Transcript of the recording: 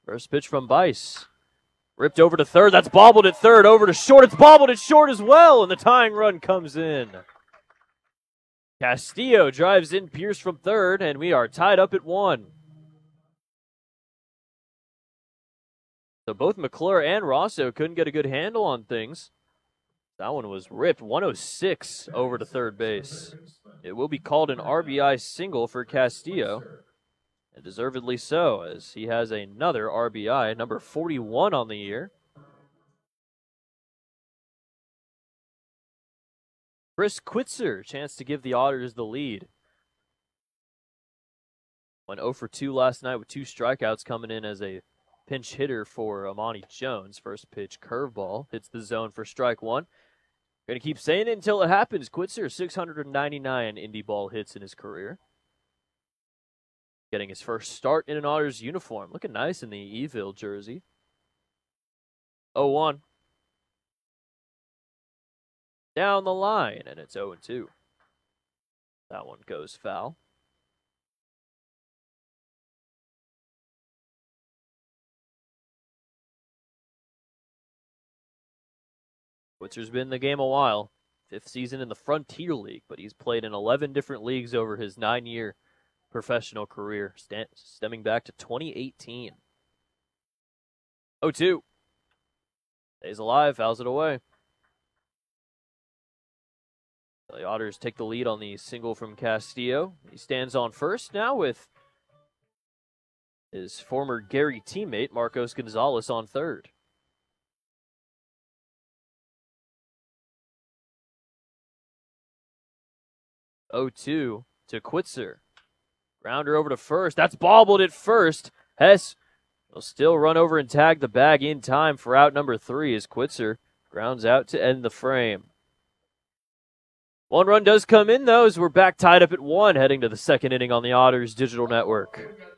First pitch from Bice. Ripped over to third. That's bobbled at third. Over to short. It's bobbled at short as well. And the tying run comes in. Castillo drives in Pierce from third. And we are tied up at 1. So both McClure and Rosso couldn't get a good handle on things. That one was ripped. 106 over to third base. It will be called an RBI single for Castillo. And deservedly so, as he has another RBI, number 41 on the year. Chris Quitzer, chance to give the Otters the lead. Went 0 for 2 last night with 2 strikeouts, coming in as a pinch hitter for Amani Jones. First pitch curveball hits the zone for strike 1. Going to keep saying it until it happens. Quitzer, 699 indie ball hits in his career. Getting his first start in an Otters uniform. Looking nice in the Eville jersey. 0-1. Down the line, and it's 0-2. That one goes foul. Quitzer's been in the game a while. 5th season in the Frontier League, but he's played in 11 different leagues over his 9-year professional career, stemming back to 2018. 0-2. Stays alive, fouls it away. The Otters take the lead on the single from Castillo. He stands on first now with his former Gary teammate, Marcos Gonzalez, on third. Oh, 2 to Quitzer. Grounder over to first. That's bobbled at first. Hess will still run over and tag the bag in time for out number 3 as Quitzer grounds out to end the frame. 1 run does come in, though, as we're back tied up at 1 heading to the second inning on the Otters Digital Network.